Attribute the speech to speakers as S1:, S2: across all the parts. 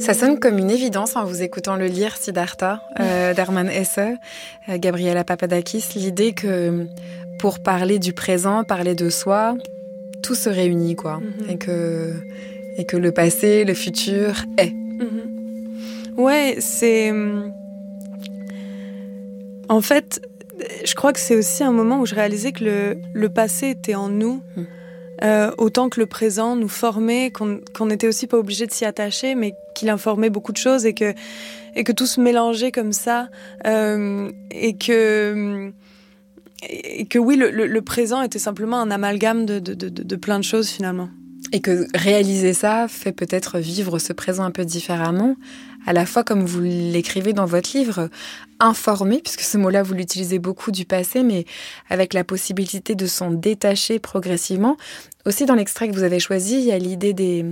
S1: Ça sonne comme une évidence en vous écoutant le lire, Siddhartha, d'Hermann Hesse, Gabriela Papadakis, l'idée que pour parler du présent, parler de soi, tout se réunit, quoi. Et que le passé, le futur est.
S2: Ouais, c'est... En fait, je crois que c'est aussi un moment où je réalisais que le passé était en nous, autant que le présent nous formait, qu'on n'était aussi pas obligé de s'y attacher, mais qu'il informait beaucoup de choses et que tout se mélangeait comme ça, et que oui, le présent était simplement un amalgame de plein de choses finalement.
S1: Et que réaliser ça fait peut-être vivre ce présent un peu différemment, à la fois comme vous l'écrivez dans votre livre, informer, puisque ce mot-là vous l'utilisez beaucoup du passé, mais avec la possibilité de s'en détacher progressivement. Aussi dans l'extrait que vous avez choisi, il y a l'idée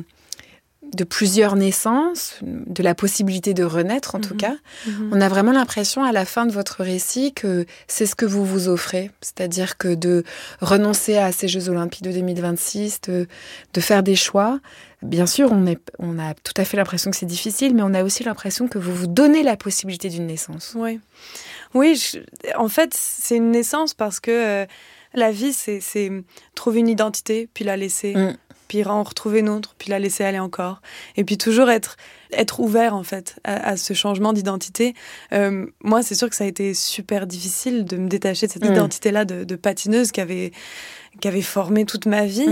S1: de plusieurs naissances, de la possibilité de renaître en tout cas. On a vraiment l'impression à la fin de votre récit que c'est ce que vous vous offrez, c'est-à-dire que de renoncer à ces Jeux Olympiques de 2026, de faire des choix. Bien sûr, on a tout à fait l'impression que c'est difficile, mais on a aussi l'impression que vous vous donnez la possibilité d'une naissance.
S2: Oui, en fait, c'est une naissance parce que la vie, c'est trouver une identité, puis la laisser... puis en retrouver une autre, puis la laisser aller encore. Et puis toujours être ouvert, en fait, à ce changement d'identité. Moi, c'est sûr que ça a été super difficile de me détacher de cette identité-là de patineuse qui avait formé toute ma vie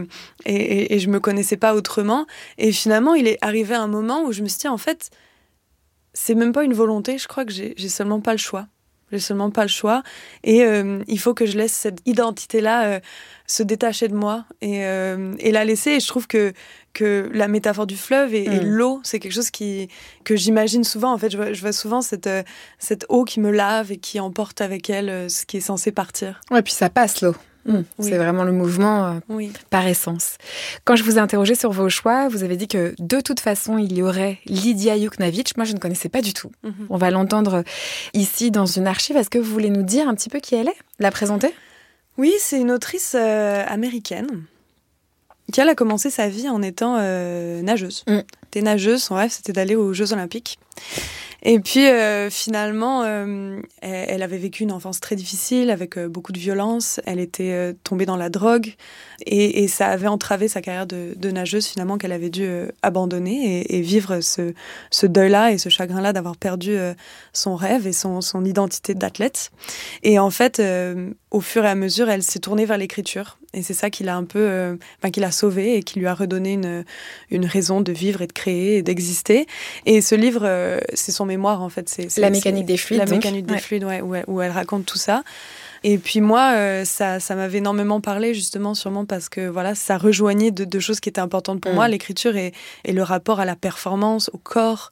S2: et je me connaissais pas autrement. Et finalement, il est arrivé un moment où je me suis dit, en fait, c'est même pas une volonté, je crois que j'ai seulement pas le choix. J'ai seulement pas le choix. Et il faut que je laisse cette identité-là se détacher de moi et la laisser. Et je trouve que la métaphore du fleuve et l'eau, c'est quelque chose que j'imagine souvent. En fait, je vois souvent cette eau qui me lave et qui emporte avec elle ce qui est censé partir.
S1: Ouais, puis ça passe, l'eau. C'est vraiment le mouvement par essence. Quand je vous ai interrogé sur vos choix, vous avez dit que de toute façon, il y aurait Lidia Yuknavitch. Moi, je ne connaissais pas du tout. On va l'entendre ici dans une archive. Est-ce que vous voulez nous dire un petit peu qui elle est ? La présenter ?
S2: Oui, c'est une autrice américaine qui a commencé sa vie en étant nageuse. Elle était nageuse, son rêve, c'était d'aller aux Jeux Olympiques. Et puis, finalement, elle avait vécu une enfance très difficile, avec beaucoup de violence. Elle était tombée dans la drogue. Et ça avait entravé sa carrière de nageuse, finalement, qu'elle avait dû abandonner et vivre ce deuil-là et ce chagrin-là d'avoir perdu son rêve et son identité d'athlète. Et en fait, au fur et à mesure, elle s'est tournée vers l'écriture. Et c'est ça qui l'a un peu, qui l'a sauvée et qui lui a redonné une raison de vivre et de créer et d'exister. Et ce livre, c'est son mémoire, en fait. C'est
S1: La mécanique des fluides.
S2: La mécanique des fluides, où elle raconte tout ça. Et puis moi, ça m'avait énormément parlé, justement, sûrement parce que voilà, ça rejoignait de choses qui étaient importantes pour moi, l'écriture et le rapport à la performance, au corps,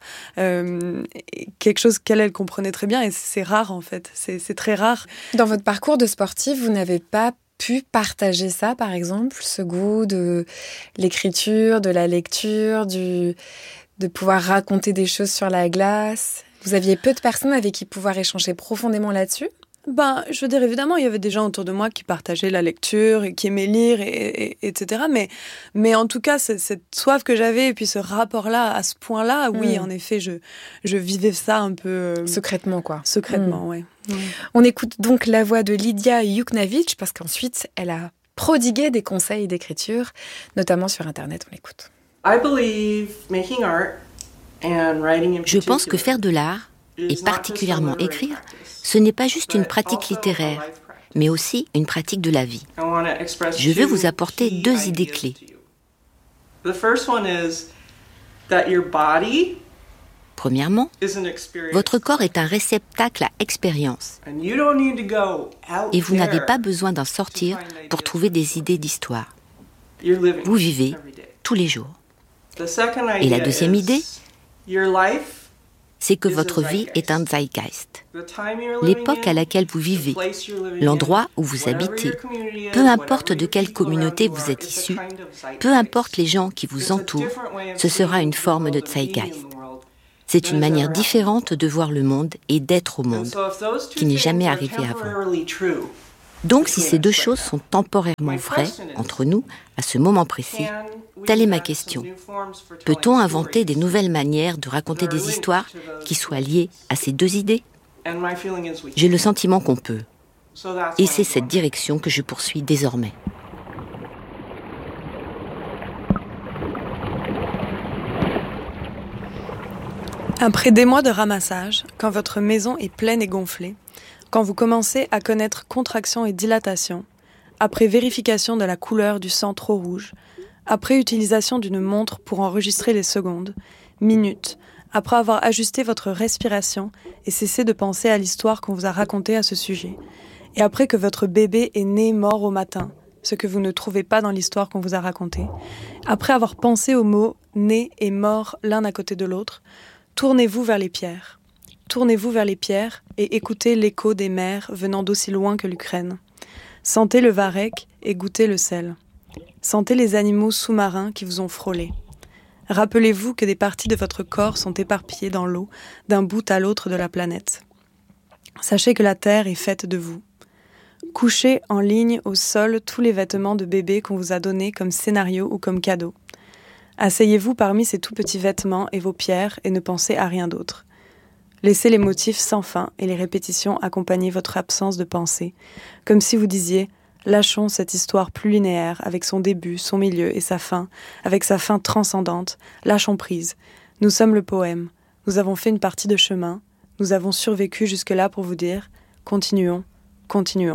S2: quelque chose qu'elle comprenait très bien. Et c'est rare, en fait. C'est très rare.
S1: Dans votre parcours de sportif, vous n'avez pas pu partager ça, par exemple, ce goût de l'écriture, de la lecture, de pouvoir raconter des choses sur la glace. Vous aviez peu de personnes avec qui pouvoir échanger profondément là-dessus ?
S2: Je veux dire, évidemment, il y avait des gens autour de moi qui partageaient la lecture et qui aimaient lire, etc. Mais en tout cas, cette soif que j'avais et puis ce rapport-là, à ce point-là, oui, en effet, je vivais ça un peu...
S1: secrètement, quoi.
S2: Secrètement, oui.
S1: On écoute donc la voix de Lidia Yuknavitch parce qu'ensuite, elle a prodigué des conseils d'écriture, notamment sur Internet. On l'écoute.
S3: Je pense que faire de l'art, et particulièrement écrire, ce n'est pas juste une pratique littéraire, mais aussi une pratique de la vie. Je veux vous apporter 2 idées clés. Premièrement, votre corps est un réceptacle à expérience. Et vous n'avez pas besoin d'en sortir pour trouver des idées d'histoire. Vous vivez tous les jours. Et la deuxième idée, c'est que votre vie est un zeitgeist. L'époque à laquelle vous vivez, l'endroit où vous habitez, peu importe de quelle communauté vous êtes issu, peu importe les gens qui vous entourent, ce sera une forme de zeitgeist. C'est une manière différente de voir le monde et d'être au monde, qui n'est jamais arrivé avant. Donc si ces deux choses sont temporairement vraies entre nous, à ce moment précis, telle est ma question. Peut-on inventer des nouvelles manières de raconter des histoires qui soient liées à ces deux idées ? J'ai le sentiment qu'on peut. Et c'est cette direction que je poursuis désormais.
S2: Après des mois de ramassage, quand votre maison est pleine et gonflée, quand vous commencez à connaître contraction et dilatation, après vérification de la couleur du sang trop rouge, après utilisation d'une montre pour enregistrer les secondes, minutes, après avoir ajusté votre respiration et cessé de penser à l'histoire qu'on vous a racontée à ce sujet, et après que votre bébé est né mort au matin, ce que vous ne trouvez pas dans l'histoire qu'on vous a racontée, après avoir pensé aux mots « né » et « mort » l'un à côté de l'autre, tournez-vous vers les pierres. Tournez-vous vers les pierres et écoutez l'écho des mers venant d'aussi loin que l'Ukraine. Sentez le varech et goûtez le sel. Sentez les animaux sous-marins qui vous ont frôlé. Rappelez-vous que des parties de votre corps sont éparpillées dans l'eau d'un bout à l'autre de la planète. Sachez que la terre est faite de vous. Couchez en ligne au sol tous les vêtements de bébé qu'on vous a donnés comme scénario ou comme cadeau. Asseyez-vous parmi ces tout petits vêtements et vos pierres et ne pensez à rien d'autre. Laissez les motifs sans fin et les répétitions accompagner votre absence de pensée, comme si vous disiez « Lâchons cette histoire plus linéaire avec son début, son milieu et sa fin, avec sa fin transcendante, lâchons prise. Nous sommes le poème, nous avons fait une partie de chemin, nous avons survécu jusque-là pour vous dire « Continuons, continuons ».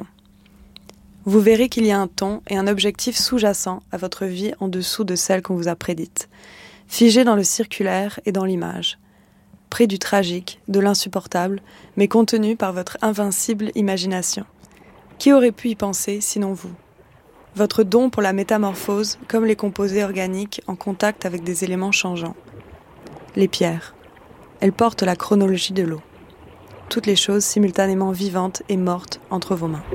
S2: Vous verrez qu'il y a un ton et un objectif sous-jacent à votre vie en dessous de celle qu'on vous a prédite, figé dans le circulaire et dans l'image, près du tragique, de l'insupportable, mais contenu par votre invincible imagination. Qui aurait pu y penser sinon vous ? Votre don pour la métamorphose, comme les composés organiques en contact avec des éléments changeants. Les pierres. Elles portent la chronologie de l'eau. Toutes les choses simultanément vivantes et mortes entre vos mains.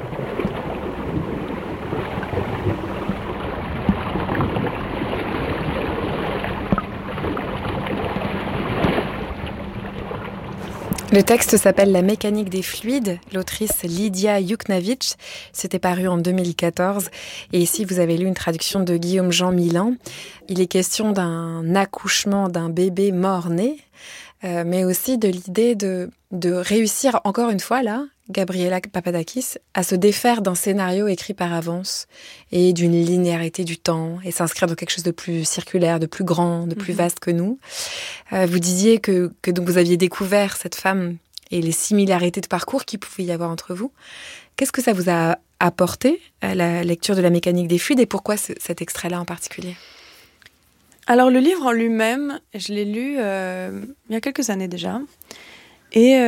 S1: Le texte s'appelle « La mécanique des fluides », l'autrice Lydia Yuknavitch, c'était paru en 2014, et ici vous avez lu une traduction de Guillaume-Jean Milan. Il est question d'un accouchement d'un bébé mort-né, mais aussi de l'idée de réussir, encore une fois là, Gabriela Papadakis, à se défaire d'un scénario écrit par avance et d'une linéarité du temps et s'inscrire dans quelque chose de plus circulaire, de plus grand, de plus vaste que nous. Vous disiez que donc vous aviez découvert cette femme et les similarités de parcours qu'il pouvait y avoir entre vous. Qu'est-ce que ça vous a apporté à la lecture de La mécanique des fluides et pourquoi cet extrait-là en particulier ?
S2: Alors le livre en lui-même, je l'ai lu il y a quelques années déjà et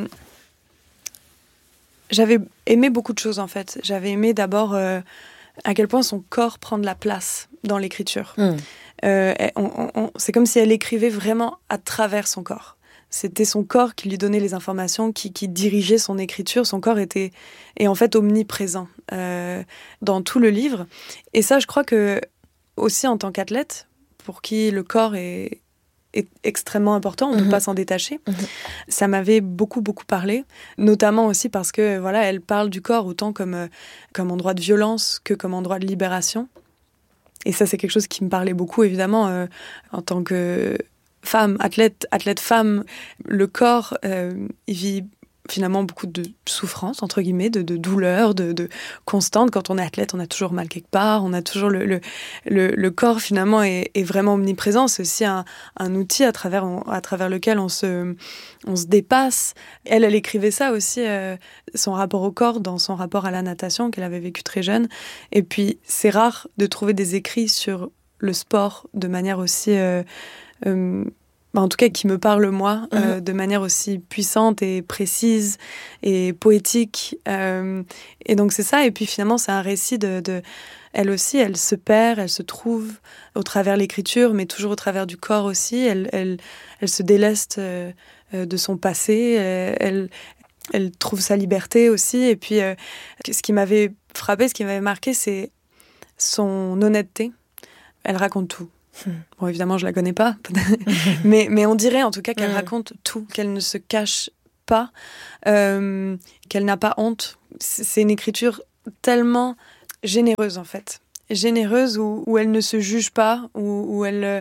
S2: j'avais aimé beaucoup de choses en fait. J'avais aimé d'abord à quel point son corps prend de la place dans l'écriture. C'est comme si elle écrivait vraiment à travers son corps. C'était son corps qui lui donnait les informations, qui dirigeait son écriture. Son corps est en fait omniprésent dans tout le livre. Et ça, je crois que aussi en tant qu'athlète, pour qui le corps est extrêmement important, on ne peut pas s'en détacher. Ça m'avait beaucoup parlé, notamment aussi parce que voilà, elle parle du corps autant comme endroit de violence que comme endroit de libération. Et ça, c'est quelque chose qui me parlait beaucoup, évidemment, en tant que femme, athlète femme. Le corps, il vit finalement beaucoup de souffrance, entre guillemets, de douleur, de constante. Quand on est athlète, on a toujours mal quelque part, on a toujours le corps, finalement, est vraiment omniprésent. C'est aussi un outil à travers lequel on se dépasse. Elle écrivait ça aussi, son rapport au corps, dans son rapport à la natation, qu'elle avait vécu très jeune. Et puis, c'est rare de trouver des écrits sur le sport de manière aussi... en tout cas qui me parle moi, de manière aussi puissante et précise et poétique. Et donc c'est ça, et puis finalement c'est un récit elle aussi, elle se perd, elle se trouve au travers l'écriture, mais toujours au travers du corps aussi. Elle se déleste de son passé, elle trouve sa liberté aussi. Et puis ce qui m'avait frappé, ce qui m'avait marqué, c'est son honnêteté. Elle raconte tout. Bon, évidemment, je la connais pas, mais on dirait en tout cas qu'elle raconte tout, qu'elle ne se cache pas, qu'elle n'a pas honte. C'est une écriture tellement généreuse, en fait. Généreuse, où elle ne se juge pas, où elle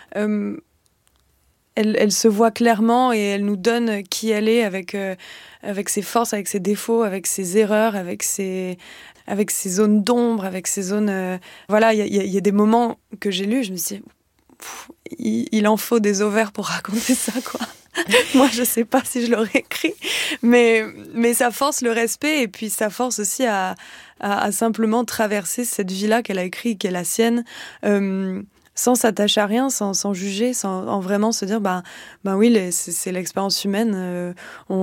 S2: se voit clairement et elle nous donne qui elle est avec ses forces, avec ses défauts, avec ses erreurs, avec ses zones d'ombre, avec ses zones... Voilà, il y a des moments que j'ai lus, je me suis dit, il en faut des ovaires pour raconter ça, quoi. Moi, je sais pas si je l'aurais écrit, mais ça force le respect et puis ça force aussi à simplement traverser cette vie-là qu'elle a écrite, qui est la sienne, sans s'attacher à rien, sans juger, sans vraiment se dire oui, c'est l'expérience humaine,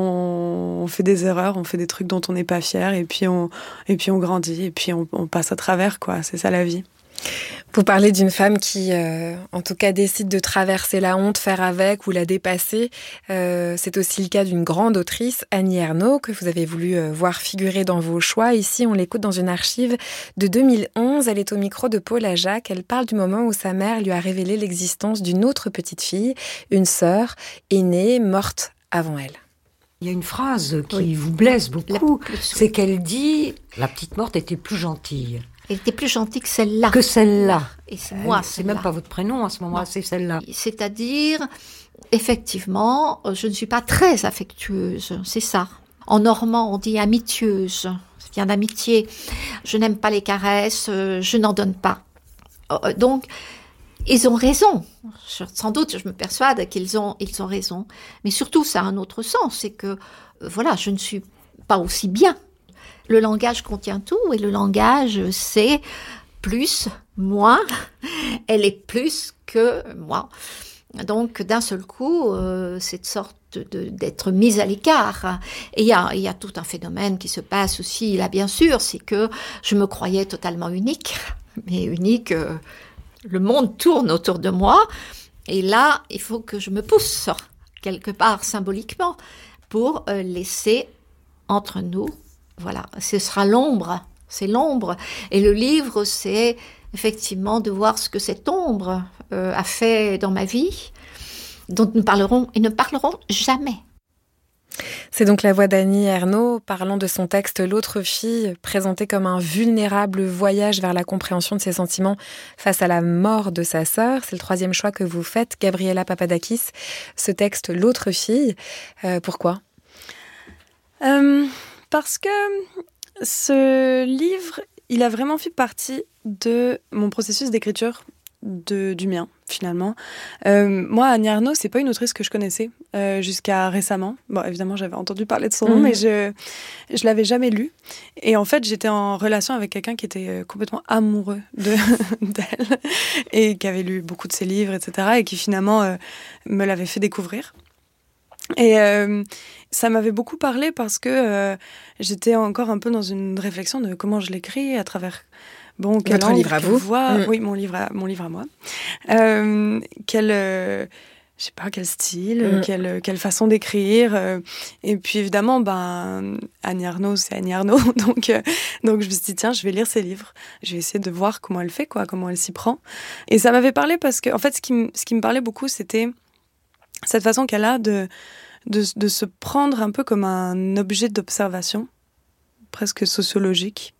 S2: on fait des erreurs, on fait des trucs dont on n'est pas fier et puis on grandit et puis on passe à travers, quoi. C'est ça la vie.
S1: Vous parlez d'une femme qui, en tout cas, décide de traverser la honte, faire avec ou la dépasser. C'est aussi le cas d'une grande autrice, Annie Ernaux, que vous avez voulu voir figurer dans vos choix. Ici, on l'écoute dans une archive de 2011. Elle est au micro de Paul Ajac. Elle parle du moment où sa mère lui a révélé l'existence d'une autre petite fille, une sœur aînée, morte avant elle.
S4: Il y a une phrase qui vous blesse beaucoup, c'est qu'elle dit « La petite morte était plus gentille ».
S3: Elle était plus gentille que celle-là.
S4: Que celle-là.
S3: Et c'est moi,
S4: c'est même pas votre prénom à ce moment-là, c'est celle-là.
S3: C'est-à-dire, effectivement, je ne suis pas très affectueuse, c'est ça. En normand, on dit amitieuse, ça vient d'amitié. Je n'aime pas les caresses, je n'en donne pas. Donc, ils ont raison. Sans doute, je me persuade qu'ils ont raison. Mais surtout, ça a un autre sens, c'est que, voilà, je ne suis pas aussi bien. Le langage contient tout et le langage, c'est plus, moins. Elle est plus que moi. Donc, d'un seul coup, cette sorte d'être mise à l'écart. Et il y a tout un phénomène qui se passe aussi, là, bien sûr, c'est que je me croyais totalement unique. Mais unique, le monde tourne autour de moi. Et là, il faut que je me pousse, quelque part, symboliquement, pour laisser entre nous. Voilà, ce sera l'ombre, c'est l'ombre. Et le livre, c'est effectivement de voir ce que cette ombre a fait dans ma vie, dont nous parlerons et ne parlerons jamais.
S1: C'est donc la voix d'Annie Ernaux parlant de son texte « L'autre fille », présenté comme un vulnérable voyage vers la compréhension de ses sentiments face à la mort de sa sœur. C'est le 3e choix que vous faites, Gabriela Papadakis. Ce texte « L'autre fille », pourquoi ?
S2: Parce que ce livre, il a vraiment fait partie de mon processus d'écriture, du mien, finalement. Moi, Annie Ernaux, c'est pas une autrice que je connaissais jusqu'à récemment. Bon, évidemment, j'avais entendu parler de son nom, mais je l'avais jamais lu. Et en fait, j'étais en relation avec quelqu'un qui était complètement amoureux d'elle et qui avait lu beaucoup de ses livres, etc. et qui finalement me l'avait fait découvrir. Et ça m'avait beaucoup parlé parce que j'étais encore un peu dans une réflexion de comment je l'écris à travers
S1: votre livre à vous.
S2: Oui, mon livre à moi. Quel style, quelle façon d'écrire. Et puis évidemment, Annie Ernaux, c'est Annie Ernaux. Donc je me suis dit, tiens, je vais lire ses livres. Je vais essayer de voir comment elle fait, comment elle s'y prend. Et ça m'avait parlé parce que, en fait, ce qui me parlait beaucoup, c'était cette façon qu'elle a de se prendre un peu comme un objet d'observation, presque sociologique,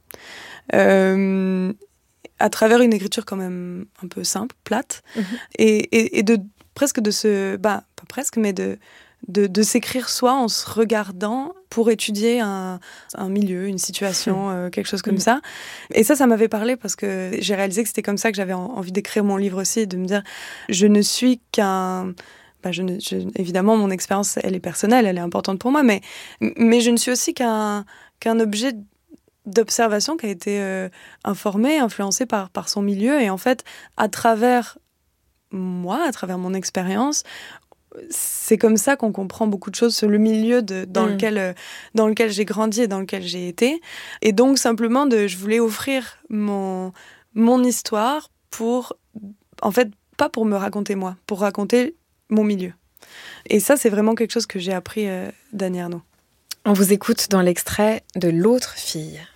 S2: à travers une écriture quand même un peu simple, plate, et de presque de se... pas presque, mais de s'écrire soi en se regardant pour étudier un milieu, une situation, quelque chose comme ça. Et ça m'avait parlé parce que j'ai réalisé que c'était comme ça que j'avais envie d'écrire mon livre aussi, de me dire, je ne suis qu'un... évidemment, mon expérience, elle est personnelle, elle est importante pour moi, mais je ne suis aussi qu'un objet d'observation qui a été informé, influencé par son milieu. Et en fait, à travers moi, à travers mon expérience, c'est comme ça qu'on comprend beaucoup de choses sur le milieu dans lequel j'ai grandi et dans lequel j'ai été. Et donc, simplement, je voulais offrir mon histoire pour, en fait, pas pour me raconter moi, pour raconter mon milieu. Et ça, c'est vraiment quelque chose que j'ai appris d'Annie Ernaux.
S1: On vous écoute dans l'extrait de L'autre fille.